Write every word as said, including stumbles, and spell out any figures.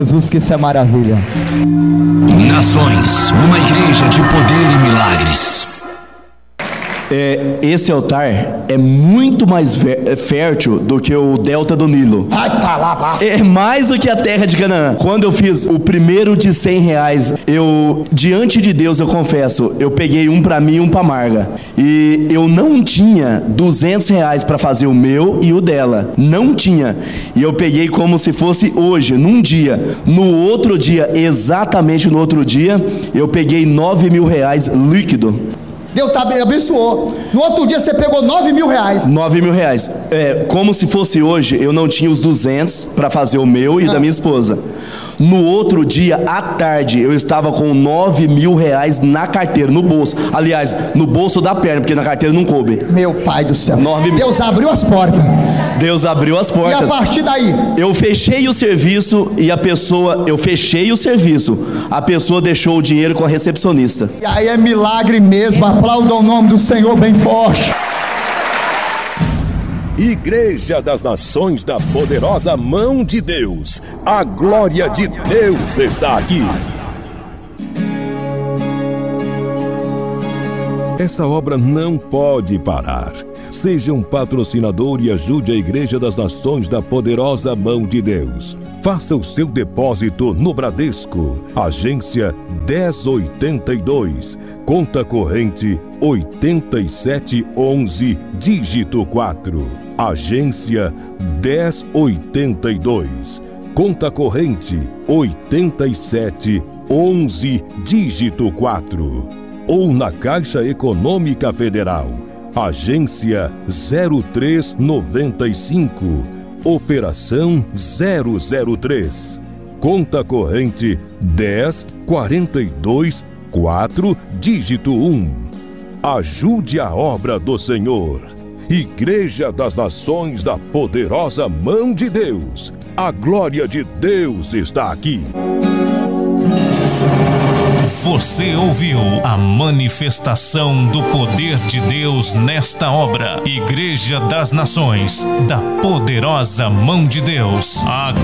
Jesus, que isso é maravilha. Nações, uma igreja de poder e milagres. É, esse altar é muito mais fértil do que o delta do Nilo. Ai, tá lá, é mais do que a terra de Canaã. Quando eu fiz o primeiro de cem reais, eu, diante de Deus, eu confesso, eu peguei um para mim e um para Marga. E eu não tinha duzentos reais para fazer o meu e o dela. Não tinha. E eu peguei como se fosse hoje, num dia. No outro dia, exatamente no outro dia, eu peguei nove mil reais líquido. Deus tá, abençoou. No outro dia você pegou nove mil reais. nove mil reais. É, como se fosse hoje, eu não tinha os duzentos para fazer o meu e ah. da minha esposa. No outro dia, à tarde, eu estava com nove mil reais na carteira, no bolso. Aliás, no bolso da perna, porque na carteira não coube. Meu pai do céu. nove Deus mil... abriu as portas. Deus abriu as portas. E a partir daí? Eu fechei o serviço e a pessoa... Eu fechei o serviço. A pessoa deixou o dinheiro com a recepcionista. E aí é milagre mesmo. Aplaudam o nome do Senhor bem forte. Igreja das Nações da Poderosa Mão de Deus. A glória de Deus está aqui. Essa obra não pode parar. Seja um patrocinador e ajude a Igreja das Nações da Poderosa Mão de Deus. Faça o seu depósito no Bradesco, agência dez oitenta e dois, conta corrente oitenta e sete onze, dígito quatro. Agência dez oitenta e dois, conta corrente oitenta e sete onze, dígito quatro. Ou na Caixa Econômica Federal, agência zero três noventa e cinco, operação zero zero três, conta corrente dez quarenta e dois quatro, dígito um. Ajude a obra do Senhor. Igreja das Nações da Poderosa Mão de Deus. A glória de Deus está aqui. Você ouviu a manifestação do poder de Deus nesta obra. Igreja das Nações da Poderosa Mão de Deus. A